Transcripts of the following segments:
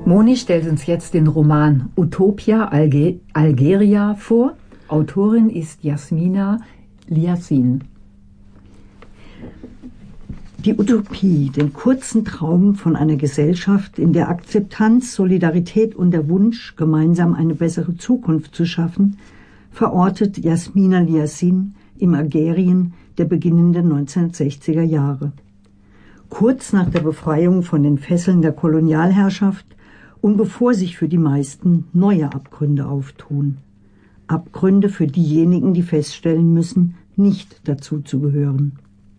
Moni stellt uns jetzt den Roman Utopia Algeria vor. Autorin ist Yasmina Liasin. Die Utopie, den kurzen Traum von einer Gesellschaft, in der Akzeptanz, Solidarität und der Wunsch, gemeinsam eine bessere Zukunft zu schaffen, verortet Yasmina Liasin im Algerien der beginnenden 1960er Jahre. Kurz nach der Befreiung von den Fesseln der Kolonialherrschaft und bevor sich für die meisten neue Abgründe auftun. Abgründe für diejenigen, die feststellen müssen, nicht dazu zu gehören.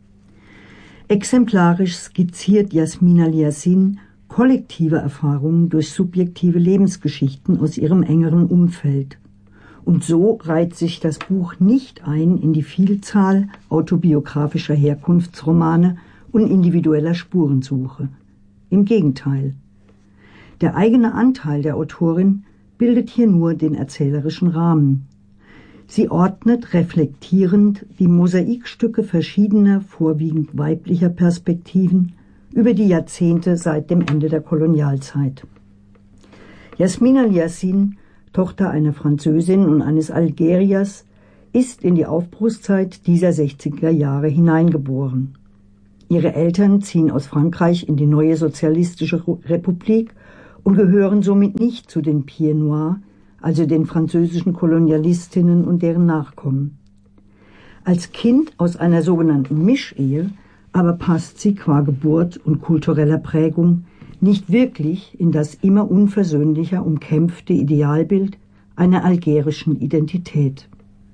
Exemplarisch skizziert Yasmina Liasin kollektive Erfahrungen durch subjektive Lebensgeschichten aus ihrem engeren Umfeld. Und so reiht sich das Buch nicht ein in die Vielzahl autobiografischer Herkunftsromane und individueller Spurensuche. Im Gegenteil. Der eigene Anteil der Autorin bildet hier nur den erzählerischen Rahmen. Sie ordnet reflektierend die Mosaikstücke verschiedener, vorwiegend weiblicher Perspektiven über die Jahrzehnte seit dem Ende der Kolonialzeit. Yasmina Liasin, Tochter einer Französin und eines Algeriers, ist in die Aufbruchszeit dieser 60er Jahre hineingeboren. Ihre Eltern ziehen aus Frankreich in die neue sozialistische Republik und gehören somit nicht zu den Pieds Noirs, also den französischen Kolonialistinnen und deren Nachkommen. Als Kind aus einer sogenannten Mischehe aber passt sie qua Geburt und kultureller Prägung nicht wirklich in das immer unversöhnlicher umkämpfte Idealbild einer algerischen Identität.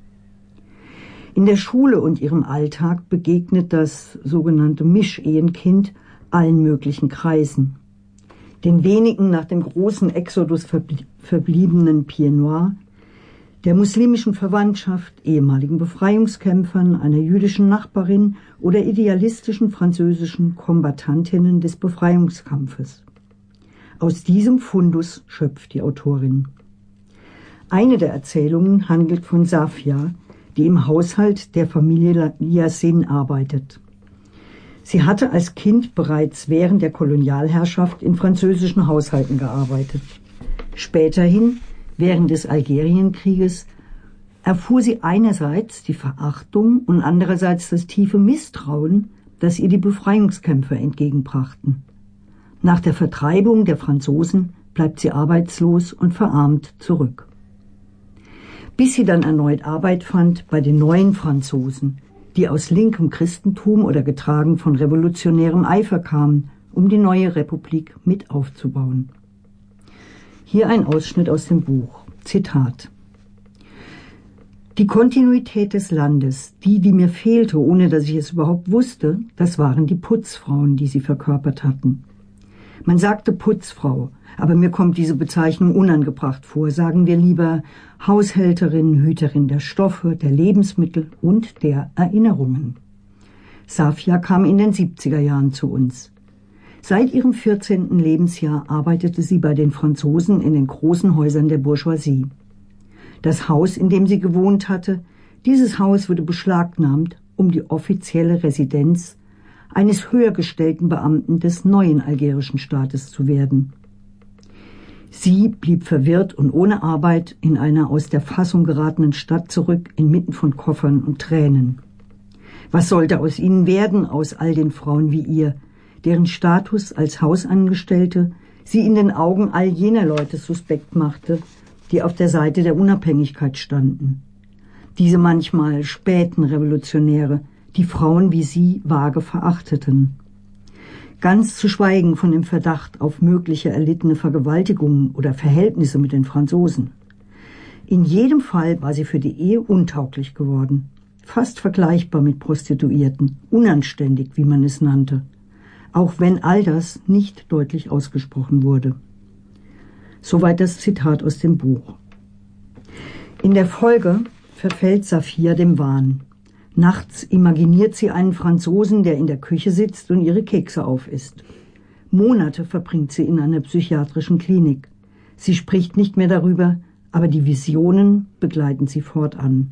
In der Schule und ihrem Alltag begegnet das sogenannte Mischehenkind allen möglichen Kreisen. Den wenigen nach dem großen Exodus verbliebenen Pieds Noirs, der muslimischen Verwandtschaft, ehemaligen Befreiungskämpfern, einer jüdischen Nachbarin oder idealistischen französischen Kombattantinnen des Befreiungskampfes. Aus diesem Fundus schöpft die Autorin. Eine der Erzählungen handelt von Safia, die im Haushalt der Familie Liasin arbeitet. Sie hatte als Kind bereits während der Kolonialherrschaft in französischen Haushalten gearbeitet. Späterhin, während des Algerienkrieges, erfuhr sie einerseits die Verachtung und andererseits das tiefe Misstrauen, das ihr die Befreiungskämpfer entgegenbrachten. Nach der Vertreibung der Franzosen bleibt sie arbeitslos und verarmt zurück. Bis sie dann erneut Arbeit fand bei den neuen Franzosen, die aus linkem Christentum oder getragen von revolutionärem Eifer kamen, um die neue Republik mit aufzubauen. Hier ein Ausschnitt aus dem Buch. Zitat: Die Kontinuität des Landes, die mir fehlte, ohne dass ich es überhaupt wusste, das waren die Putzfrauen, die sie verkörpert hatten. Man sagte Putzfrau, aber mir kommt diese Bezeichnung unangebracht vor. Sagen wir lieber Haushälterin, Hüterin der Stoffe, der Lebensmittel und der Erinnerungen. Safia kam in den 70er Jahren zu uns. Seit ihrem 14. Lebensjahr arbeitete sie bei den Franzosen in den großen Häusern der Bourgeoisie. Das Haus, in dem sie gewohnt hatte, dieses Haus wurde beschlagnahmt, um die offizielle Residenz eines höher gestellten Beamten des neuen algerischen Staates zu werden. Sie blieb verwirrt und ohne Arbeit in einer aus der Fassung geratenen Stadt zurück, inmitten von Koffern und Tränen. Was sollte aus ihnen werden, aus all den Frauen wie ihr, deren Status als Hausangestellte sie in den Augen all jener Leute suspekt machte, die auf der Seite der Unabhängigkeit standen? Diese manchmal späten Revolutionäre, die Frauen wie sie vage verachteten. Ganz zu schweigen von dem Verdacht auf mögliche erlittene Vergewaltigungen oder Verhältnisse mit den Franzosen. In jedem Fall war sie für die Ehe untauglich geworden, fast vergleichbar mit Prostituierten, unanständig, wie man es nannte, auch wenn all das nicht deutlich ausgesprochen wurde. Soweit das Zitat aus dem Buch. In der Folge verfällt Safia dem Wahn. Nachts imaginiert sie einen Franzosen, der in der Küche sitzt und ihre Kekse aufisst. Monate verbringt sie in einer psychiatrischen Klinik. Sie spricht nicht mehr darüber, aber die Visionen begleiten sie fortan.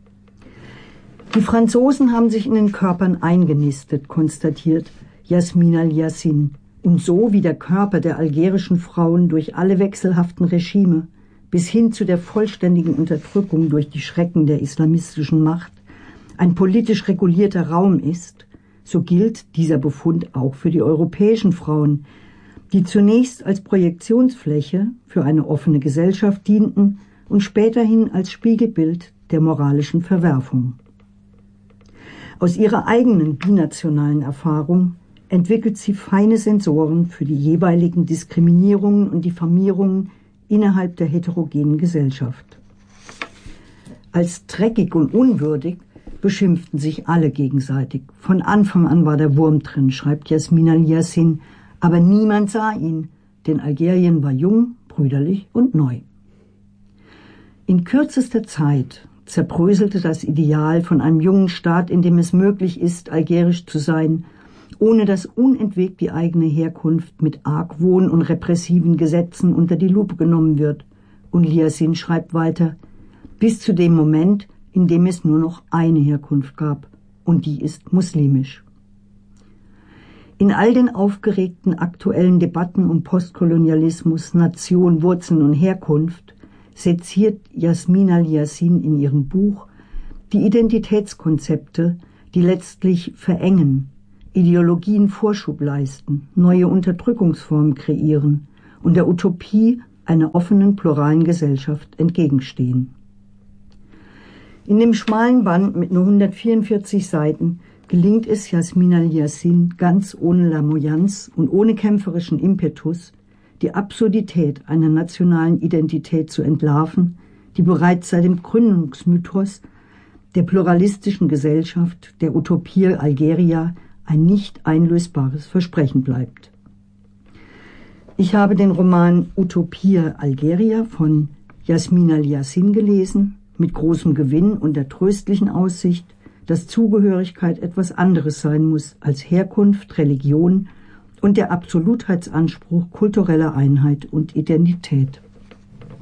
Die Franzosen haben sich in den Körpern eingenistet, konstatiert Yasmina Liasin, Und so wie der Körper der algerischen Frauen durch alle wechselhaften Regime bis hin zu der vollständigen Unterdrückung durch die Schrecken der islamistischen Macht ein politisch regulierter Raum ist, so gilt dieser Befund auch für die europäischen Frauen, die zunächst als Projektionsfläche für eine offene Gesellschaft dienten und späterhin als Spiegelbild der moralischen Verwerfung. Aus ihrer eigenen binationalen Erfahrung entwickelt sie feine Sensoren für die jeweiligen Diskriminierungen und Diffamierungen innerhalb der heterogenen Gesellschaft. Als dreckig und unwürdig beschimpften sich alle gegenseitig. Von Anfang an war der Wurm drin, schreibt Yasmina Yassin, aber niemand sah ihn, denn Algerien war jung, brüderlich und neu. In kürzester Zeit zerbröselte das Ideal von einem jungen Staat, in dem es möglich ist, algerisch zu sein, ohne dass unentwegt die eigene Herkunft mit Argwohn und repressiven Gesetzen unter die Lupe genommen wird. Und Yassin schreibt weiter, bis zu dem Moment, in dem es nur noch eine Herkunft gab, und die ist muslimisch. In all den aufgeregten aktuellen Debatten um Postkolonialismus, Nation, Wurzeln und Herkunft seziert Yasmina Yassin in ihrem Buch die Identitätskonzepte, die letztlich verengen, Ideologien Vorschub leisten, neue Unterdrückungsformen kreieren und der Utopie einer offenen, pluralen Gesellschaft entgegenstehen. In dem schmalen Band mit nur 144 Seiten gelingt es Yasmina Yassin ganz ohne Lamoyanz und ohne kämpferischen Impetus, die Absurdität einer nationalen Identität zu entlarven, die bereits seit dem Gründungsmythos der pluralistischen Gesellschaft, der Utopie Algeria, ein nicht einlösbares Versprechen bleibt. Ich habe den Roman Utopie Algeria von Yasmina Yassin gelesen, mit großem Gewinn und der tröstlichen Aussicht, dass Zugehörigkeit etwas anderes sein muss als Herkunft, Religion und der Absolutheitsanspruch kultureller Einheit und Identität.